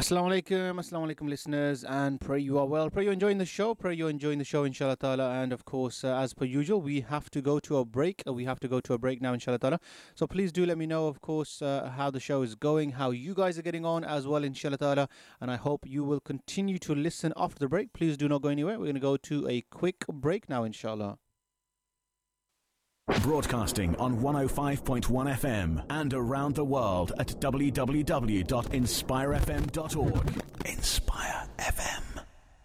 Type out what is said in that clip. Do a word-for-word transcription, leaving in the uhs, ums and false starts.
Assalamu alaikum, assalamu alaikum listeners, and pray you are well. Pray you're enjoying the show, pray you're enjoying the show inshallah ta'ala. And of course, uh, as per usual, we have to go to a break. Uh, we have to go to a break now inshallah ta'ala. So please do let me know, of course, uh, how the show is going, how you guys are getting on as well inshallah ta'ala. And I hope you will continue to listen after the break. Please do not go anywhere. We're going to go to a quick break now inshallah. Broadcasting on one oh five point one F M and around the world at w w w dot inspire f m dot org. Inspire F M.